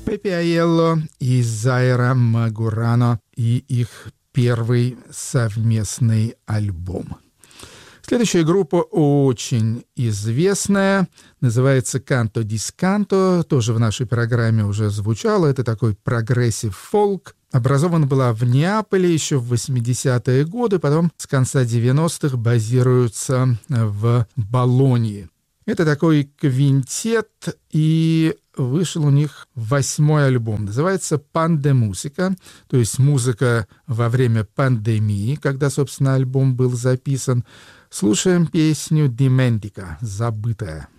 Пепе Aiello и Заира Магурано и их первый совместный альбом. Следующая группа очень известная, называется «Canto Discanto», тоже в нашей программе уже звучало. Это такой прогрессив-фолк. Образована была в Неаполе еще в 80-е годы, потом с конца 90-х базируется в Болонье. Это такой квинтет, и вышел у них 8-й альбом. Называется «Пандемусика», то есть музыка во время пандемии, когда, собственно, альбом был записан. Слушаем песню «Dimentico» — «Забытая».